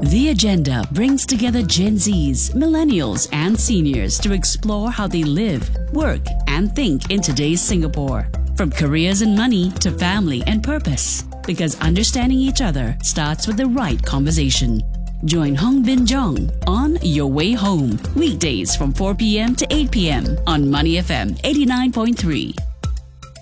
The Agenda brings together Gen Zs, millennials, and seniors to explore how they live, work, and think in today's Singapore. From careers and money to family and purpose. Because understanding each other starts with the right conversation. Join Hong Bin Jong on Your Way Home, weekdays from 4 p.m. to 8 p.m. on Money FM 89.3.